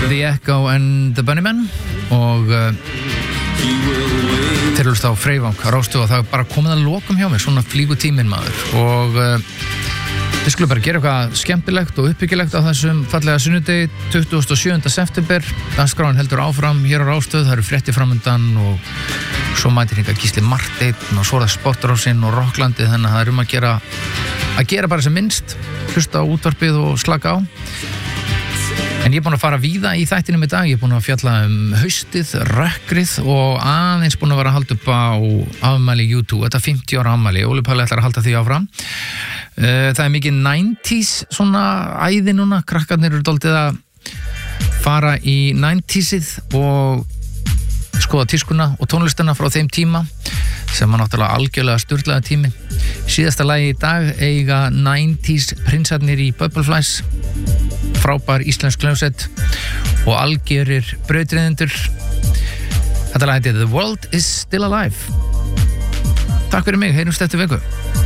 The Echo and the Bunnymen og þeir eru á Freyvang á Rástvö og það er bara komið að lokum hjá mig, svona flýgur tíminn maður og við skulum bara gera eitthvað skemmtilegt og uppbyggilegt á þessum fallega sunnudegi 27. september. Dagskráin heldur áfram hér á Rástvö, það eru fréttir framundan og svo mætir hingað Gísli Marteinn og svo er það Sportrásin og Rocklandið, þannig að það er að gera bara sem minnst, hlusta á útvarpið og slaka á. En ég er búin að fara víða í þættinum í dag, ég er búin að fjalla haustið, rökkrið og aðeins búin að vera að halda upp á afmæli U2, þetta 50 ára afmæli, Óli Palli ætlar að halda því áfram. Það er mikið 90s svona æði núna, krakkarnir eru dálítið að fara í 90sið og skoða tískuna og tónlistina frá þeim tíma sem var náttúrulega algjörlega sturlaða tími. Síðasta lagi í dag eiga 90s prinsarnir í Bubbleflies, frábær íslensk hljómsveit og algjörir brautryðjendur. Þetta lag heitir The World is Still Alive. Takk fyrir mig, heyrumst eftir viku.